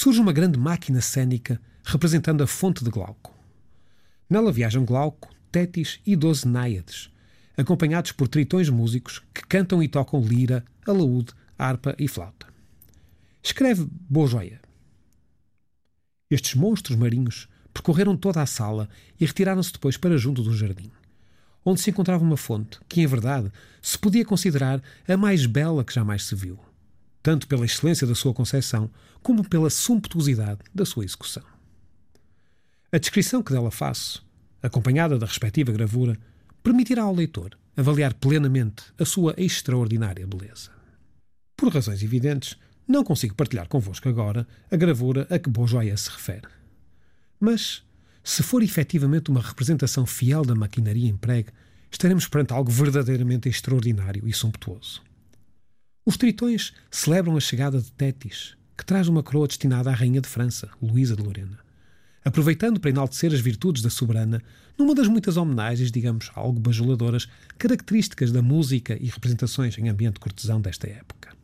surge uma grande máquina cênica representando a fonte de Glauco. Nela viajam Glauco, Tétis e 12 náiades, acompanhados por tritões músicos que cantam e tocam lira, alaúde, harpa e flauta. Escreve Beaujoyer: estes monstros marinhos percorreram toda a sala e retiraram-se depois para junto do jardim, onde se encontrava uma fonte que, em verdade, se podia considerar a mais bela que jamais se viu, tanto pela excelência da sua concepção como pela sumptuosidade da sua execução. A descrição que dela faço, acompanhada da respectiva gravura, permitirá ao leitor avaliar plenamente a sua extraordinária beleza. Por razões evidentes, não consigo partilhar convosco agora a gravura a que Beaujoyer se refere. Mas, se for efetivamente uma representação fiel da maquinaria empregue, estaremos perante algo verdadeiramente extraordinário e sumptuoso. Os tritões celebram a chegada de Tétis, que traz uma coroa destinada à rainha de França, Luísa de Lorena, aproveitando para enaltecer as virtudes da soberana numa das muitas homenagens, digamos, algo bajuladoras, características da música e representações em ambiente cortesão desta época.